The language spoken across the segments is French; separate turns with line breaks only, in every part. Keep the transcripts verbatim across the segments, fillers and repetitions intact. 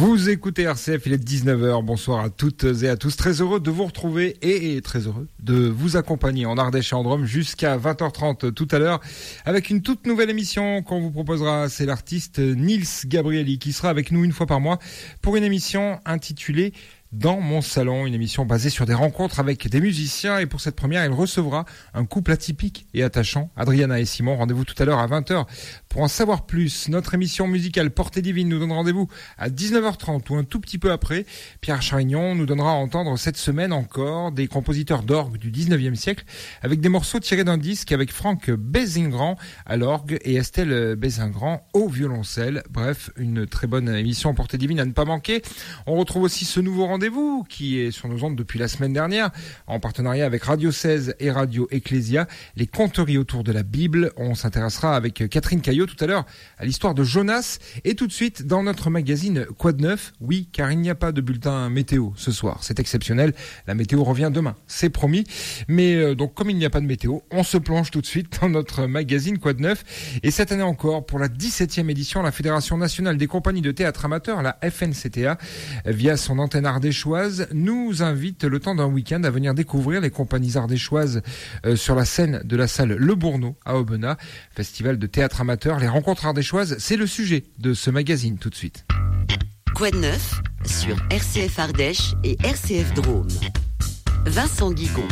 Vous écoutez R C F, il est dix-neuf heures. Bonsoir à toutes et à tous. Très heureux de vous retrouver et très heureux de vous accompagner en Ardèche et en Drôme jusqu'à vingt heures trente tout à l'heure avec une toute nouvelle émission qu'on vous proposera. C'est l'artiste Nils Gabrieli qui sera avec nous une fois par mois pour une émission intitulée Dans mon salon, une émission basée sur des rencontres avec des musiciens. Et pour cette première, il recevra un couple atypique et attachant, Adriana et Simon. Rendez-vous tout à l'heure à vingt heures pour en savoir plus. Notre émission musicale Portée Divine nous donne rendez-vous à dix-neuf heures trente ou un tout petit peu après. Pierre Charignon nous donnera à entendre cette semaine encore des compositeurs d'orgue du dix-neuvième siècle avec des morceaux tirés d'un disque avec Franck Bézingrand à l'orgue et Estelle Bézingrand au violoncelle. Bref, une très bonne émission Portée Divine à ne pas manquer. On retrouve aussi ce nouveau rendez-vous Rendez-vous qui est sur nos ondes depuis la semaine dernière en partenariat avec Radio seize et Radio Ecclésia, les conteries autour de la Bible. On s'intéressera avec Catherine Caillot tout à l'heure à l'histoire de Jonas et tout de suite dans notre magazine Quoi de neuf? Oui, car il n'y a pas de bulletin météo ce soir, c'est exceptionnel, la météo revient demain, c'est promis. Mais euh, donc comme il n'y a pas de météo, on se plonge tout de suite dans notre magazine Quoi de neuf. Et cette année encore, pour la dix-septième édition, la Fédération nationale des compagnies de théâtre amateurs, la F N C T A, via son antenne ardéchoise, nous invite le temps d'un week-end à venir découvrir les compagnies ardéchoises euh, sur la scène de la salle Le Bourneau à Aubenas, festival de théâtre amateur. Les rencontres ardéchoises, c'est le sujet de ce magazine tout de suite.
Quoi de neuf sur R C F Ardèche et R C F Drôme. Vincent Guigon.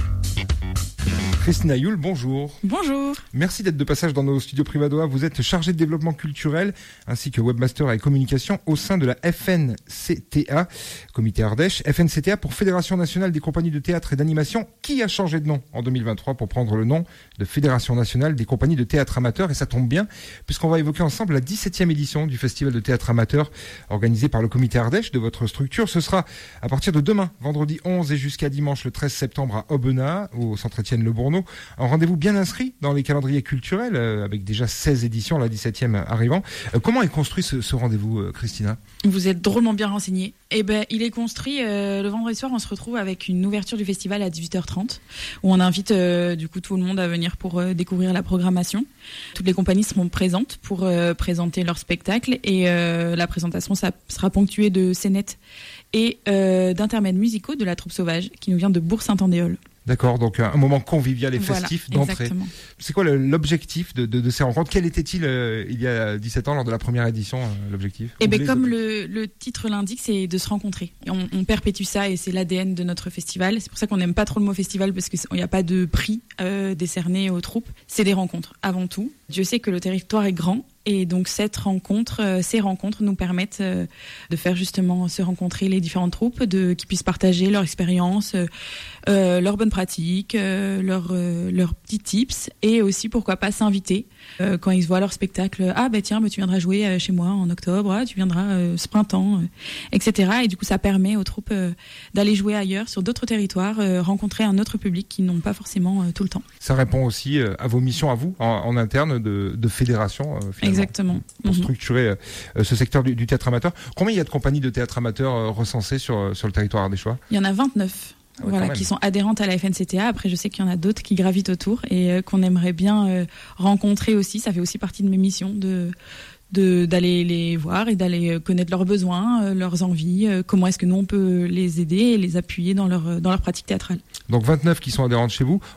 Christina Youl, bonjour.
Bonjour.
Merci d'être de passage dans nos studios Primadoa. Vous êtes chargée de développement culturel ainsi que webmaster et communication au sein de la F N C T A, Comité Ardèche. F N C T A pour Fédération nationale des compagnies de théâtre et d'animation, qui a changé de nom en deux mille vingt-trois pour prendre le nom de Fédération nationale des compagnies de théâtre amateurs. Et ça tombe bien puisqu'on va évoquer ensemble la dix-septième édition du festival de théâtre amateur organisé par le Comité Ardèche de votre structure. Ce sera à partir de demain, vendredi onze et jusqu'à dimanche le treize septembre à Aubenas, au centre Étienne-Le Bourneau. Un rendez-vous bien inscrit dans les calendriers culturels, euh, avec déjà seize éditions, la dix-septième arrivant. Euh, comment est construit ce, ce rendez-vous, euh, Christina ?
Vous êtes drôlement bien renseigné. Eh ben, il est construit euh, le vendredi soir. On se retrouve avec une ouverture du festival à dix-huit heures trente, où on invite euh, du coup tout le monde à venir pour euh, découvrir la programmation. Toutes les compagnies seront présentes pour euh, présenter leur spectacle et euh, la présentation ça sera ponctuée de scénettes et euh, d'intermèdes musicaux de la troupe sauvage qui nous vient de Bourg-Saint-Andéol.
D'accord, donc un moment convivial et
voilà,
festif d'entrée.
Exactement.
C'est quoi le, l'objectif de, de, de ces rencontres ? Quel était-il euh, il y a dix-sept ans lors de la première édition, euh, l'objectif ?
Eh ben, comme le, le titre l'indique, c'est de se rencontrer. Et on, on perpétue ça et c'est l'A D N de notre festival. C'est pour ça qu'on n'aime pas trop le mot festival parce qu'il n'y a pas de prix euh, décerné aux troupes. C'est des rencontres avant tout. Dieu sait que le territoire est grand. Et donc cette rencontre, euh, ces rencontres nous permettent euh, de faire justement se rencontrer les différentes troupes, de qui puissent partager leur expérience, euh, euh, leurs bonnes pratiques, euh, leurs euh, leurs petits tips, et aussi pourquoi pas s'inviter euh, quand ils voient leur spectacle. Ah ben tiens, bah, tu viendras jouer euh, chez moi en octobre, ah, tu viendras euh, ce printemps, euh, et cetera. Et du coup ça permet aux troupes euh, d'aller jouer ailleurs, sur d'autres territoires, euh, rencontrer un autre public qu'ils n'ont pas forcément euh, tout le temps. Ça
répond aussi euh, à vos missions à vous en, en interne de, de fédération. Euh,
Exactement.
Pour structurer euh, ce secteur du, du théâtre amateur. Combien il y a de compagnies de théâtre amateur euh, recensées sur, sur le territoire ardéchois ?
Il y en a vingt-neuf. Ah ouais, voilà, qui sont adhérentes à la F N C T A. Après, je sais qu'il y en a d'autres qui gravitent autour et euh, qu'on aimerait bien euh, rencontrer aussi. Ça fait aussi partie de mes missions de... De, d'aller les voir et d'aller connaître leurs besoins, euh, leurs envies, euh, comment est-ce que nous on peut les aider et les appuyer dans leur, dans leur pratique théâtrale.
Donc vingt-neuf qui sont adhérentes chez vous.